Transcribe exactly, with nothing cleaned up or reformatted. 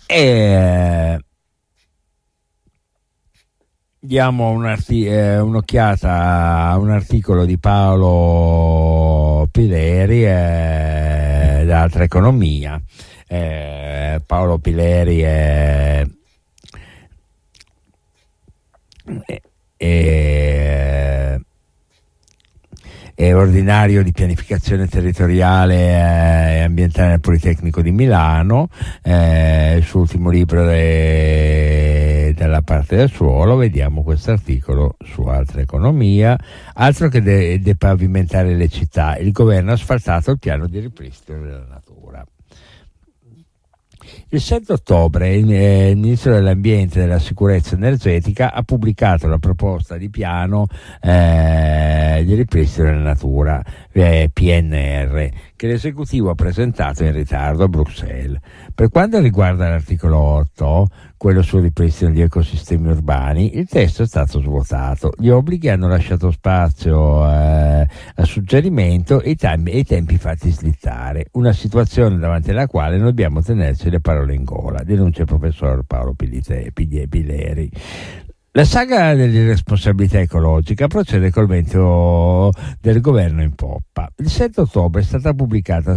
E diamo un arti- eh, un'occhiata a un articolo di Paolo Pileri eh, da Altra Economia. Eh, Paolo Pileri è, è, è, è ordinario di pianificazione territoriale e ambientale al Politecnico di Milano. Eh, il suo ultimo libro è Dalla parte del suolo. Vediamo questo articolo su Altra Economia. Altro che de- depavimentare le città, il governo ha asfaltato il piano di ripristino della natura. Il sette ottobre il, eh, il Ministro dell'Ambiente e della Sicurezza Energetica ha pubblicato la proposta di piano eh, di ripristino della natura, eh, P N R, che l'esecutivo ha presentato in ritardo a Bruxelles. Per quanto riguarda l'articolo otto, quello sul ripristino degli ecosistemi urbani, il testo è stato svuotato. Gli obblighi hanno lasciato spazio eh, a suggerimento e i, tam- e i tempi fatti slittare. Una situazione davanti alla quale non dobbiamo tenerci le parole in gola, denuncia il professor Paolo Pilite- Piglie- Pileri. La saga dell'irresponsabilità ecologica procede col vento del governo in poppa. Il sette ottobre è stata pubblicata